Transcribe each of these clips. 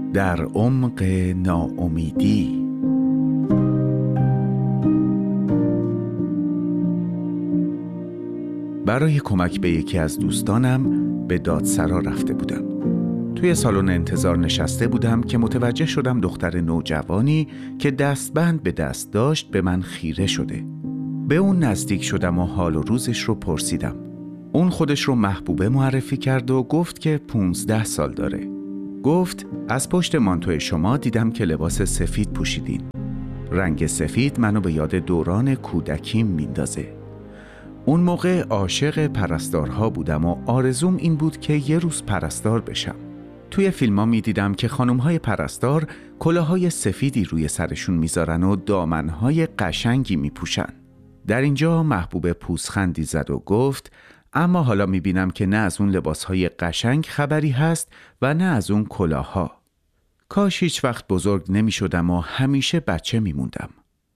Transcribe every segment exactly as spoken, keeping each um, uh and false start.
در عمق ناامیدی. برای کمک به یکی از دوستانم به دادسرا رفته بودم. توی سالن انتظار نشسته بودم که متوجه شدم دختر نوجوانی که دستبند به دست داشت به من خیره شده. به اون نزدیک شدم و حال و روزش رو پرسیدم. اون خودش رو محبوبه معرفی کرد و گفت که پونزده سال داره. گفت از پشت مانتو شما دیدم که لباس سفید پوشیدین. رنگ سفید منو به یاد دوران کودکیم میندازه. اون موقع عاشق پرستارها بودم و آرزوم این بود که یه روز پرستار بشم. توی فیلم‌ها می‌دیدم که خانم‌های پرستار کلاه‌های سفیدی روی سرشون میذارن و دامن‌های قشنگی میپوشن. در اینجا محبوب پوزخندی زد و گفت اما حالا میبینم که نه از اون لباس‌های قشنگ خبری هست و نه از اون کلاه‌ها. کاش هیچ وقت بزرگ نمی‌شدم و همیشه بچه میموندم.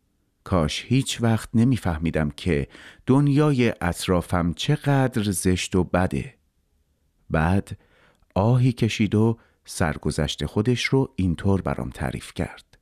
کاش هیچ وقت نمیفهمیدم که دنیای اطرافم چقدر زشت و بده. بعد آهی کشید و سرگذشت خودش رو اینطور برام تعریف کرد.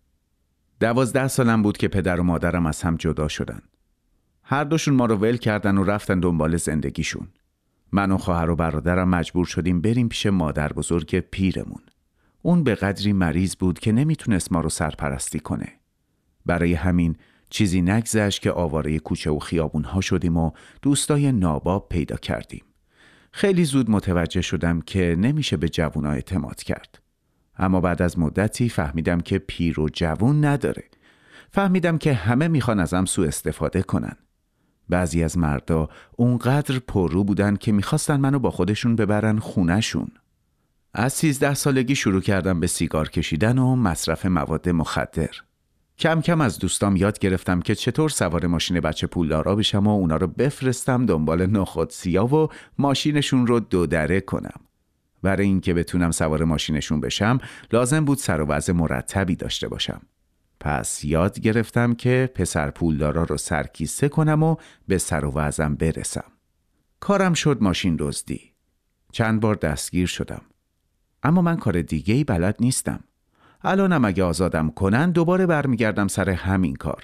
دوازده سالم بود که پدر و مادرم از هم جدا شدن. هر دوشون ما رو ول کردن و رفتن دنبال زندگیشون. من و خواهر و برادرم مجبور شدیم بریم پیش مادر بزرگ پیرمون. اون به قدری مریض بود که نمیتونست ما رو سرپرستی کنه. برای همین چیزی نگذشت که آواره کوچه و خیابونها شدیم و دوستای ناباب پیدا کردیم. خیلی زود متوجه شدم که نمیشه به جوونا اعتماد کرد. اما بعد از مدتی فهمیدم که پیر و جوون نداره. فهمیدم که همه میخوان ازم سوء استفاده کنن. بعضی از مردا اونقدر پررو بودن که میخواستن منو با خودشون ببرن خونه‌شون. از سیزده سالگی شروع کردم به سیگار کشیدن و مصرف مواد مخدر. کم کم از دوستام یاد گرفتم که چطور سوار ماشین بچه پولدارا بشم و اونا رو بفرستم دنبال نخود سیاه و ماشینشون رو دو دره کنم. برای اینکه بتونم سوار ماشینشون بشم لازم بود سر و وضع مرتبی داشته باشم. پس یاد گرفتم که پسر پولدارا رو سرکیسه کنم و به سر و وضعم برسم. کارم شد ماشین دزدی. چند بار دستگیر شدم. اما من کار دیگه‌ای بلد نیستم. الانم اگه آزادم کنن دوباره برمیگردم سر همین کار.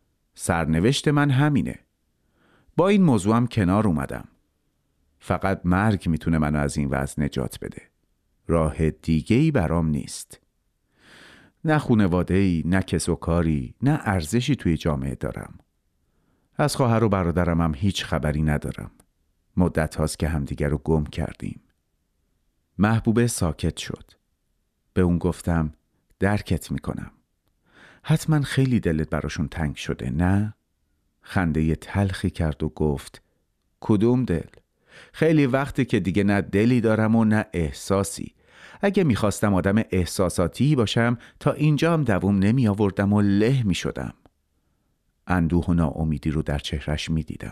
سرنوشت من همینه. با این موضوعم کنار اومدم. فقط مرگ میتونه منو از این وضع نجات بده. راه دیگه‌ای برام نیست. نه خانواده‌ای، نه کس و کاری، نه ارزشی توی جامعه دارم. از خواهر و برادرم هم هیچ خبری ندارم. مدت هاست که همدیگر رو گم کردیم. محبوبه ساکت شد. به اون گفتم درکت میکنم. حتما خیلی دلت براشون تنگ شده نه؟ خنده تلخی کرد و گفت کدوم دل؟ خیلی وقتی که دیگه نه دلی دارم و نه احساسی. اگه میخواستم آدم احساساتی باشم تا اینجا هم دووم نمی آوردم و له می شدم. اندوه و ناامیدی رو در چهرش می دیدم.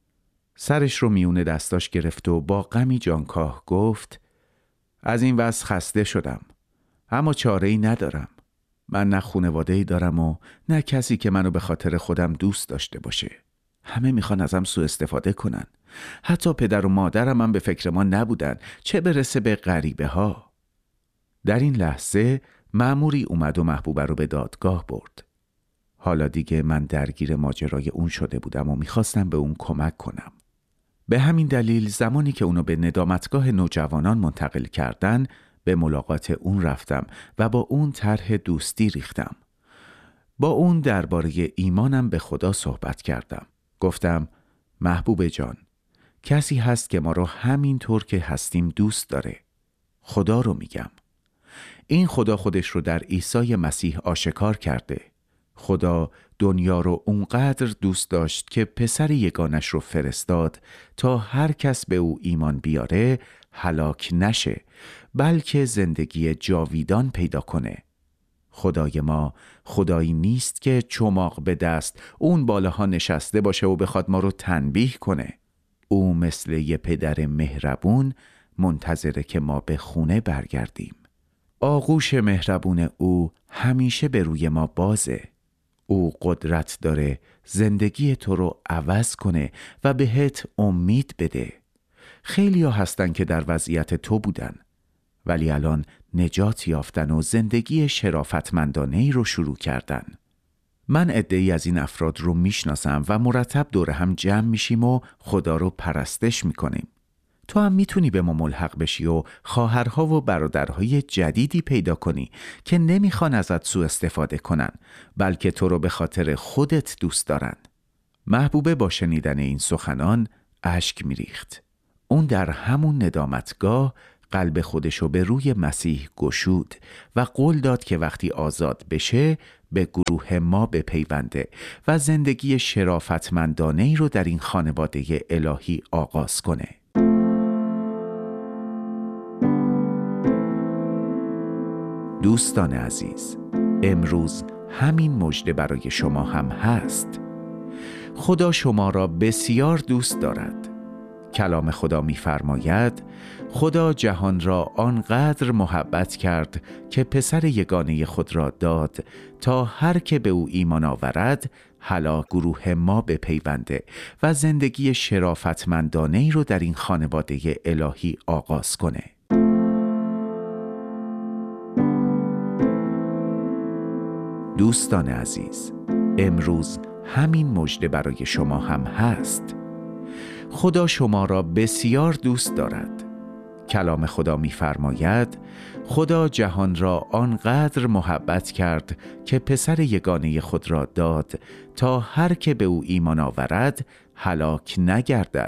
سرش رو میونه دستاش گرفت و با غمی جانکاه گفت از این وضع خسته شدم. اما چاره‌ای ندارم. من نه خانواده‌ای دارم و نه کسی که منو به خاطر خودم دوست داشته باشه. همه میخوان ازم سوء استفاده کنن. حتی پدر و مادرم هم به فکر ما نبودن، چه برسه به غریبه ها. در این لحظه مأموری اومد و محبوبه رو به دادگاه برد. حالا دیگه من درگیر ماجرای اون شده بودم و میخواستم به اون کمک کنم. به همین دلیل زمانی که اونو به ندامتگاه نوجوانان منتقل کردن به ملاقات اون رفتم و با اون طرح دوستی ریختم. با اون درباره ایمانم به خدا صحبت کردم. گفتم محبوب جان، کسی هست که ما رو همینطور که هستیم دوست داره. خدا رو میگم. این خدا خودش رو در عیسی مسیح آشکار کرده. خدا دنیا رو اونقدر دوست داشت که پسر یگانش رو فرستاد تا هر کس به او ایمان بیاره هلاک نشه، بلکه زندگی جاویدان پیدا کنه. خدای ما خدایی نیست که چماق به دست اون بالاها نشسته باشه و بخواد ما رو تنبیه کنه. او مثل یه پدر مهربون منتظره که ما به خونه برگردیم. آغوش مهربون او همیشه به روی ما بازه. او قدرت داره زندگی تو رو عوض کنه و بهت امید بده. خیلی ها هستن که در وضعیت تو بودن ولی الان نجات یافتن و زندگی شرافتمندانه‌ای رو شروع کردن. من عده‌ای از این افراد رو میشناسم و مرتب دور هم جمع میشیم و خدا رو پرستش میکنیم. تو هم میتونی به ما ملحق بشی و خواهرها و برادرهای جدیدی پیدا کنی که نمیخوان ازت سوء استفاده کنن، بلکه تو رو به خاطر خودت دوست دارن. محبوبه با شنیدن این سخنان اشک میریخت. اون در همون ندامتگاه قلب خودشو به روی مسیح گشود و قول داد که وقتی آزاد بشه به گروه ما بپیونده و زندگی شرافتمندانه‌ای رو در این خانواده الهی آغاز کنه. دوستان عزیز، امروز همین مژده برای شما هم هست. خدا شما را بسیار دوست دارد. کلام خدا می‌فرماید خدا جهان را آنقدر محبت کرد که پسر یگانه خود را داد تا هر که به او ایمان آورد هلاک گروه ما بپیونده و زندگی شرافتمندانه‌ای رو در این خانواده الهی آغاز کنه. دوستان عزیز، امروز همین مژده برای شما هم هست. خدا شما را بسیار دوست دارد. کلام خدا می‌فرماید خدا جهان را آنقدر محبت کرد که پسر یگانه خود را داد تا هر که به او ایمان آورد هلاک نگردد